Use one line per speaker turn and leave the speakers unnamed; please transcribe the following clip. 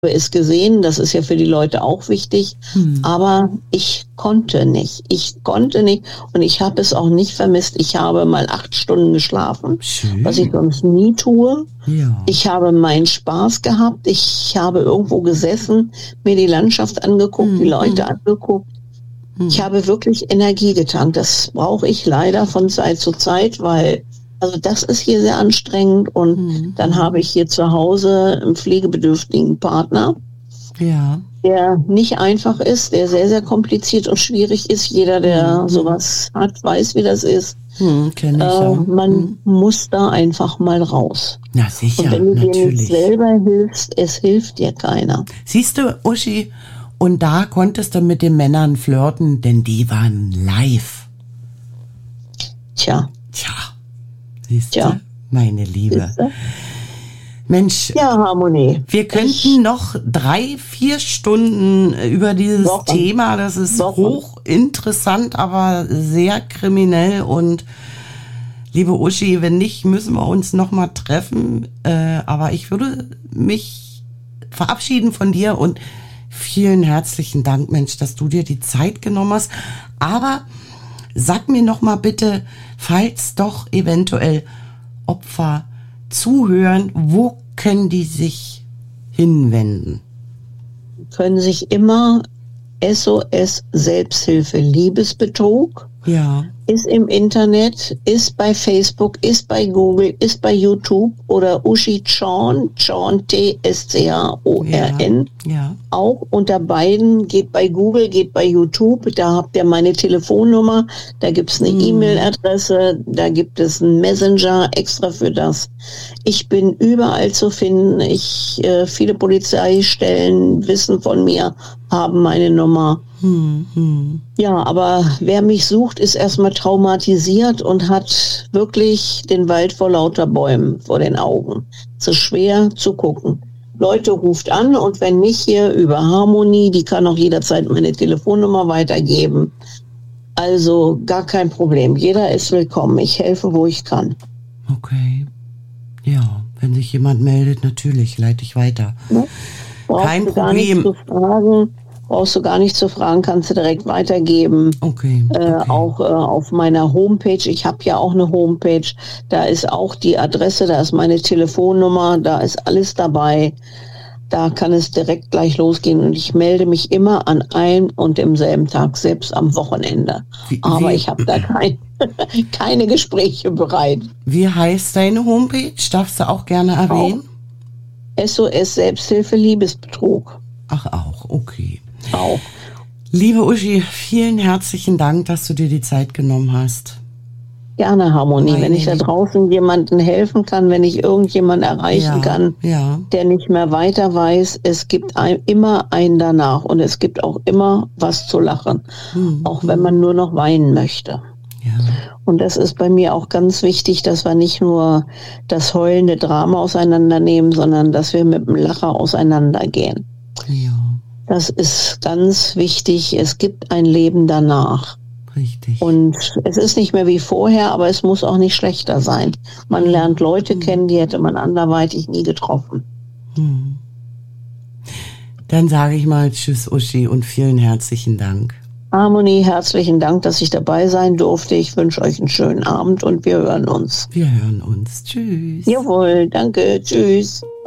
es gesehen, das ist ja für die Leute auch wichtig, aber ich konnte nicht und ich habe es auch nicht vermisst. Ich habe mal 8 Stunden geschlafen,
Schön.
was ich sonst nie tue.
Ja.
Ich habe meinen Spaß gehabt, ich habe irgendwo gesessen, mir die Landschaft angeguckt, die Leute angeguckt. Ich habe wirklich Energie getankt. Das brauche ich leider von Zeit zu Zeit, weil also das ist hier sehr anstrengend und dann habe ich hier zu Hause einen pflegebedürftigen Partner, der nicht einfach ist, der sehr, sehr kompliziert und schwierig ist. Jeder, der sowas hat, weiß, wie das ist.
Kenn ich, ja.
Man muss da einfach mal raus.
Na sicher,
und wenn du
natürlich.
dir nicht selber hilfst, es hilft dir keiner.
Siehst du, Uschi, und da konntest du mit den Männern flirten, denn die waren live.
Tja.
Siehst du, meine Liebe.
Siehste?
Mensch,
ja, Harmonie.
Wir könnten noch 3-4 Stunden über dieses Thema, das ist hochinteressant, aber sehr kriminell und liebe Uschi, wenn nicht, müssen wir uns noch mal treffen, aber ich würde mich verabschieden von dir und vielen herzlichen Dank, Mensch, dass du dir die Zeit genommen hast, aber sag mir noch mal bitte, falls doch eventuell Opfer zuhören, wo können die sich hinwenden?
Können sich immer SOS Selbsthilfe Liebesbetrug.
Ja.
Ist im Internet, ist bei Facebook, ist bei Google, ist bei YouTube oder Uschi Tschorn, T-S-C-H-O-R-N.
Ja.
Auch unter beiden, geht bei Google, geht bei YouTube, da habt ihr meine Telefonnummer, da gibt's eine E-Mail-Adresse, da gibt es einen Messenger extra für das. Ich bin überall zu finden, viele Polizeistellen wissen von mir, haben meine Nummer. Ja, aber wer mich sucht, ist erstmal traumatisiert und hat wirklich den Wald vor lauter Bäumen vor den Augen. So schwer zu gucken. Leute, ruft an und wenn nicht hier über Harmonie, die kann auch jederzeit meine Telefonnummer weitergeben. Also gar kein Problem. Jeder ist willkommen. Ich helfe, wo ich kann.
Okay. Ja, wenn sich jemand meldet, natürlich, leite ich weiter.
Ne?
Kein Problem.
Brauchst du gar nicht zu fragen, kannst du direkt weitergeben.
Okay.
Auch auf meiner Homepage, ich habe ja auch eine Homepage, da ist auch die Adresse, da ist meine Telefonnummer, da ist alles dabei. Da kann es direkt gleich losgehen und ich melde mich immer an einem und demselben Tag, selbst am Wochenende. Aber ich habe da keine Gespräche bereit.
Wie heißt deine Homepage? Darfst du auch gerne erwähnen?
SOS Selbsthilfe Liebesbetrug.
Ach auch, okay.
Auch.
Liebe Uschi, vielen herzlichen Dank, dass du dir die Zeit genommen hast.
Gerne, Harmonie. Wenn ich da draußen jemandem helfen kann, wenn ich irgendjemanden erreichen kann, der nicht mehr weiter weiß, es gibt immer einen danach und es gibt auch immer was zu lachen, auch wenn man nur noch weinen möchte.
Ja.
Und das ist bei mir auch ganz wichtig, dass wir nicht nur das heulende Drama auseinandernehmen, sondern dass wir mit dem Lacher auseinandergehen.
Ja.
Das ist ganz wichtig. Es gibt ein Leben danach.
Richtig.
Und es ist nicht mehr wie vorher, aber es muss auch nicht schlechter sein. Man lernt Leute kennen, die hätte man anderweitig nie getroffen.
Dann sage ich mal Tschüss, Uschi, und vielen herzlichen Dank.
Harmonie, herzlichen Dank, dass ich dabei sein durfte. Ich wünsche euch einen schönen Abend und wir hören uns.
Wir hören uns. Tschüss.
Jawohl, danke. Tschüss.